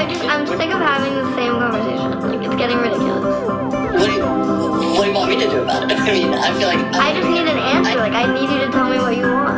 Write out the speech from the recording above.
I'm sick of having the same conversation. Like, it's getting ridiculous. What do you want me to do about it? I mean, I feel like... I just need an answer. Like, I need you to tell me what you want.